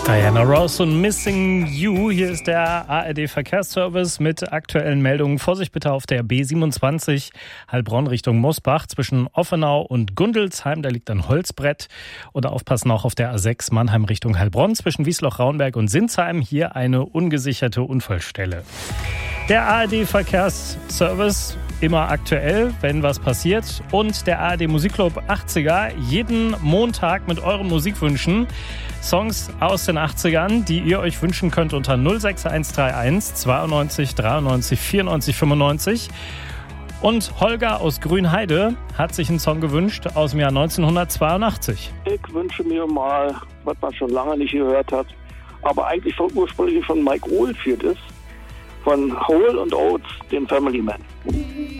Diana Ross und Missing You. Hier ist der ARD-Verkehrsservice mit aktuellen Meldungen. Vorsicht bitte auf der B27 Heilbronn Richtung Mosbach zwischen Offenau und Gundelsheim. Da liegt ein Holzbrett. Oder aufpassen auch auf der A6 Mannheim Richtung Heilbronn zwischen Wiesloch-Raunberg und Sinsheim. Hier eine ungesicherte Unfallstelle. Der ARD-Verkehrsservice, immer aktuell, wenn was passiert. Und der ARD-Musikclub 80er, jeden Montag mit euren Musikwünschen. Songs aus den 80ern, die ihr euch wünschen könnt unter 06131 92 93 94 95. Und Holger aus Grünheide hat sich einen Song gewünscht aus dem Jahr 1982. Ich wünsche mir mal, was man schon lange nicht gehört hat, aber eigentlich ursprünglich von Mike Oldfield ist, von Hole and Oates, dem Family Man.